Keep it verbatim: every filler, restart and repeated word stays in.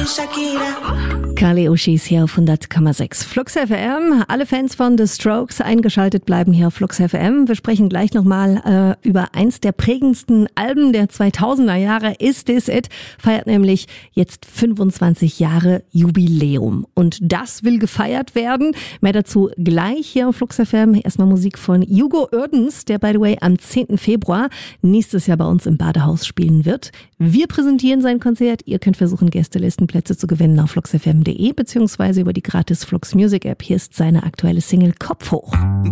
Kali Uchis hier auf hundert Komma sechs Flux F M. Alle Fans von The Strokes eingeschaltet bleiben hier auf Flux F M. Wir sprechen gleich nochmal äh, über eins der prägendsten Alben der zweitausender Jahre. Is This It? Feiert nämlich jetzt fünfundzwanzig Jahre Jubiläum. Und das will gefeiert werden. Mehr dazu gleich hier auf Flux F M. Erstmal Musik von Hugo Oerdens, der by the way am zehnten Februar nächstes Jahr bei uns im Badehaus spielen wird. Wir präsentieren sein Konzert. Ihr könnt versuchen, Gästelistenplätze zu gewinnen auf flux f m punkt de beziehungsweise über die gratis Flux Music App. Hier ist seine aktuelle Single Kopf hoch.